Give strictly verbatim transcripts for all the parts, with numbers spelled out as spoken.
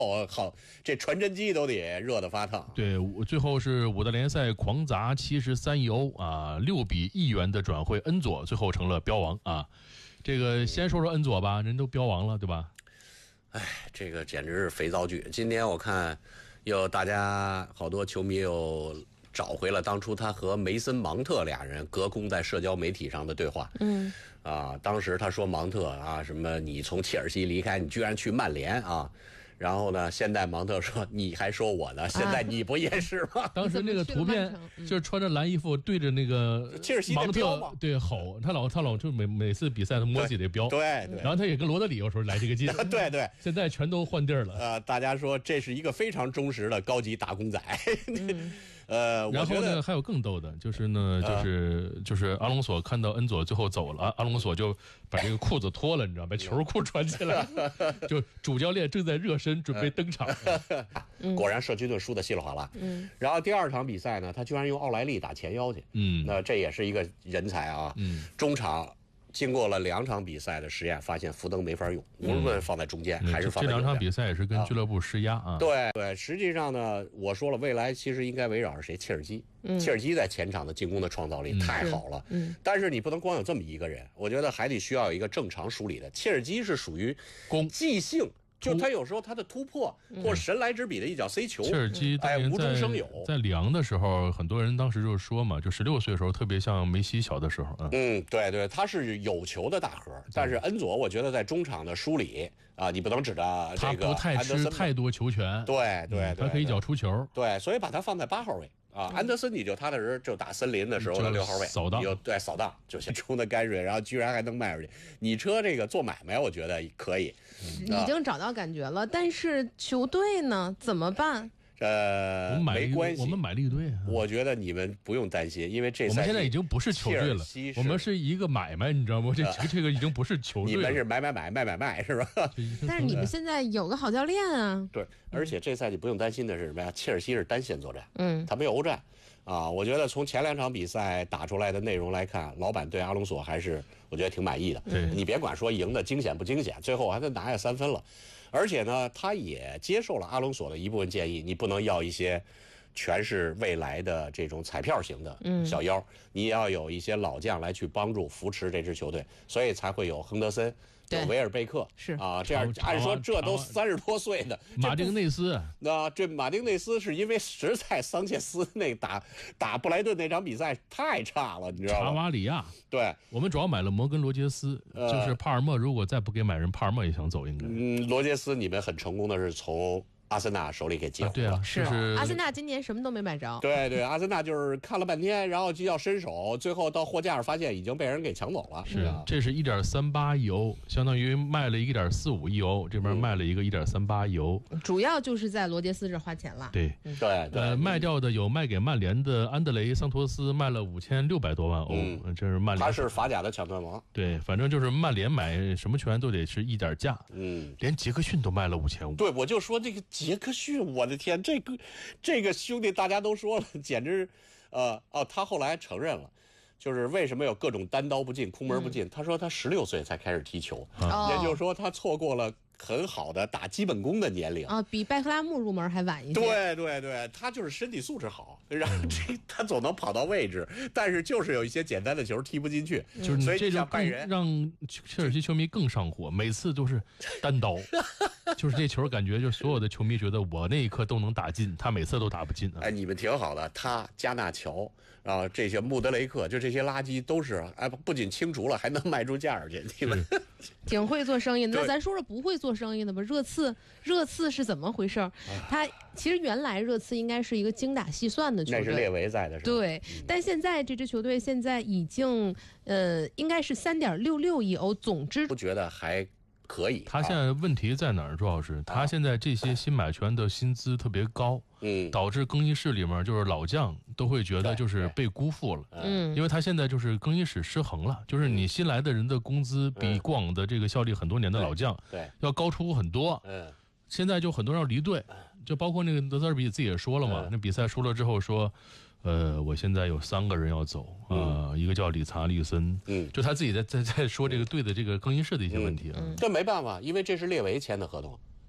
哦，好，这传真机都得热得发烫。 对，最后是五大联赛狂砸七十三亿欧啊，六笔亿元的转会，恩佐最后成了标王啊。这个先说说恩佐吧，人都标王了，对吧？ 哎，这个简直是肥皂剧。今天我看有大家好多球迷又找回了当初他和梅森芒特俩人隔空在社交媒体上的对话。 嗯， 啊，当时他说芒特啊，什么你从切尔西离开，你居然去曼联啊。然后呢，现在芒特说你还说我呢，现在你不也是吗？ 当时那个图片就是穿着蓝衣服对着那个切尔西芒特对吼，他老他老就每每次比赛他摸自己的标， 对对， 然后他也跟罗德里有时候来这个劲， 对对， 现在全都换地儿了。 呃，大家说这是一个非常忠实的高级打工仔。 嗯呃， 然后呢，还有更逗的，就是呢，就是、呃、就是阿隆索看到恩佐最后走了，阿隆索就把这个裤子脱了，你知道，把球裤穿起来，就主教练正在热身，准备登场。 嗯、果然社区队输的稀里哗啦。嗯，然后第二场比赛呢，他居然用奥莱利打前腰去。嗯，那这也是一个人才啊。嗯，中场。经过了两场比赛的实验，发现福登没法用，无论放在中间、嗯、还是放在这两场比赛也是跟俱乐部施压啊。 对对，实际上呢，我说了，未来其实应该围绕着谁？切尔西。嗯，切尔西在前场的进攻的创造力太好了。嗯，但是你不能光有这么一个人，我觉得还得需要有一个正常梳理的。切尔西是属于即兴。就他有时候他的突破或者神来之笔的一脚 C 球， 切尔西哎无中生有。 在里昂的时候，很多人当时就说嘛，就十六岁的时候特别像梅西小的时候啊。 嗯，对对，他是有球的大核，但是恩佐我觉得在中场的梳理啊，你不能指着这个他不太吃太多球权， 对对对， 他可以一脚出球， 对，所以把他放在八号位。啊，安德森你就踏踏实实就打森林的时候的六号位， 扫荡， 就对扫荡，就先冲的泔水，然后居然还能卖出去。你车这个做买卖，我觉得可以， 嗯、已经找到感觉了。但是球队呢，怎么办？ 呃，没关系， 我们买了一队、啊。 我觉得你们不用担心，因为这赛季我们现在已经不是球队了，我们是一个买卖，你知道吗？这、呃、这个已经不是球队了。 你们是买买买卖买卖是吧？ 但是你们现在有个好教练啊。 对，而且这赛季不用担心的是什么呀？切尔西是单线作战，嗯，他没有欧战。啊，我觉得从前两场比赛打出来的内容来看，老板对阿隆索还是我觉得挺满意的。 对， 你别管说赢的惊险不惊险，最后还得拿下三分了。而且呢，他也接受了阿隆索的一部分建议，你不能要一些全是未来的这种彩票型的小妖，嗯、你也要有一些老将来去帮助扶持这支球队，所以才会有亨德森。有维尔贝克是啊，这样按说这都三十多岁的马丁内斯， 那这马丁内斯是因为实在桑切斯那打打布莱顿那场比赛太差了，你知道吗？ 查瓦里亚， 对， 我们主要买了摩根罗杰斯，呃、就是帕尔默，如果再不给买人，帕尔默也想走，应该。 嗯，罗杰斯你们很成功的是从阿森纳手里给接回了、啊，对啊， 是、 就是阿森纳今年什么都没买着。 对对，阿森纳就是看了半天，然后就要伸手，最后到货架上发现已经被人给抢走了。 是啊，这是一点三八亿欧，相当于卖了一点四五亿欧，这边卖了一个一点三八亿欧。 主要就是在罗杰斯这花钱了。 对、 嗯、对对， 呃，卖掉的有卖给曼联的安德雷桑托斯，卖了五千六百多万欧，嗯，这是曼联。 他是法甲的抢断王。 对，反正就是曼联买什么球员都得是一点价， 嗯， 连杰克逊都卖了五千五。 对，我就说这个杰克逊我。我的天，这个这个兄弟大家都说了，简直，呃哦，他后来承认了，就是为什么有各种单刀不进、空门不进。嗯、他说他十六岁才开始踢球， 哦、 也就是说他错过了很好的打基本功的年龄啊，比拜克拉姆入门还晚一些。 对对对，他就是身体素质好，然后这他总能跑到位置，但是就是有一些简单的球踢不进去， 嗯、就是所以这就更让切尔西球迷更上火，每次都是单刀。就是这球感觉就所有的球迷觉得我那一刻都能打进，他每次都打不进、啊、 哎，你们挺好的，他加纳乔啊，这些穆德雷克，就这些垃圾都是哎，不仅清除了，还能卖出价去，你们挺会做生意。那咱说说不会做生意的吧。热刺，热刺是怎么回事？他其实原来热刺应该是一个精打细算的球队， 那是列维在的时候。 对，嗯、但现在这支球队现在已经呃，应该是三点六六亿欧总支出， 不觉得还。可以， 他现在问题在哪儿？主要是他现在这些新买球员的薪资特别高，嗯，导致更衣室里面就是老将都会觉得就是被辜负了，嗯，因为他现在就是更衣室失衡了，就是你新来的人的工资比过往的这个效力很多年的老将，对，要高出很多，嗯，现在就很多人要离队，就包括那个德泽尔比自己也说了嘛，那比赛输了之后说。呃，我现在有三个人要走啊、呃嗯，一个叫理查利森，嗯，就他自己在在在说这个队的这个更衣室的一些问题啊。 嗯嗯、这没办法，因为这是列维签的合同，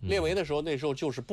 列维的时候，那时候就是不